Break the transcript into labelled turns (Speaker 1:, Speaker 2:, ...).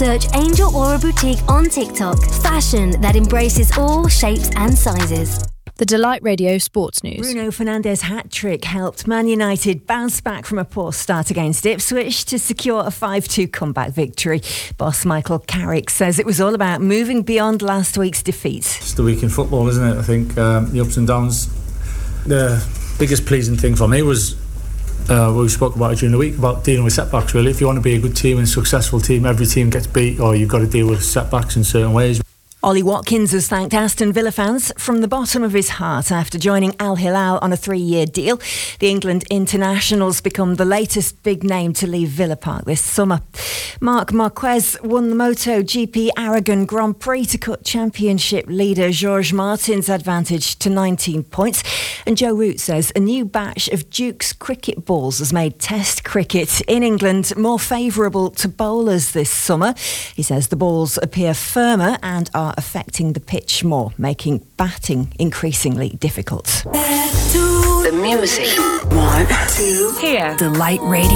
Speaker 1: Search Angel Aura Boutique on TikTok. Fashion that embraces all shapes and sizes.
Speaker 2: The Delight Radio Sports News.
Speaker 3: Bruno Fernandes' hat-trick helped Man United bounce back from a poor start against Ipswich to secure a 5-2 comeback victory. Boss Michael Carrick says it was all about moving beyond last week's defeat.
Speaker 4: It's the week in football, isn't it? I think the ups and downs. The biggest pleasing thing for me was we spoke about it during the week, about dealing with setbacks, really. If you want to be a good team and a successful team, every team gets beat, or you've got to deal with setbacks in certain ways.
Speaker 3: Ollie Watkins has thanked Aston Villa fans from the bottom of his heart after joining Al Hilal on a 3-year deal. The England internationals become the latest big name to leave Villa Park this summer. Marc Marquez won the MotoGP Aragon Grand Prix to cut championship leader Jorge Martin's advantage to 19 points. And Joe Root says a new batch of Duke's cricket balls has made Test cricket in England more favourable to bowlers this summer. He says the balls appear firmer and are affecting the pitch more, making batting increasingly difficult.
Speaker 5: The music. 1, 2,
Speaker 2: Here. Delight Radio.